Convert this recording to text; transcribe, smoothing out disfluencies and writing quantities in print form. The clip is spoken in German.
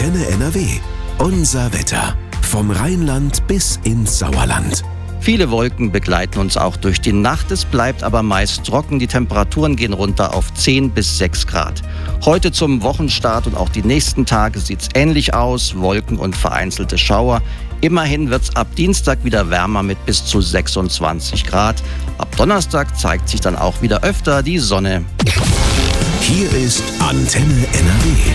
Antenne NRW. Unser Wetter. Vom Rheinland bis ins Sauerland. Viele Wolken begleiten uns auch durch die Nacht. Es bleibt aber meist trocken. Die Temperaturen gehen runter auf 10 bis 6 Grad. Heute zum Wochenstart und auch die nächsten Tage sieht es ähnlich aus. Wolken und vereinzelte Schauer. Immerhin wird es ab Dienstag wieder wärmer mit bis zu 26 Grad. Ab Donnerstag zeigt sich dann auch wieder öfter die Sonne. Hier ist Antenne NRW.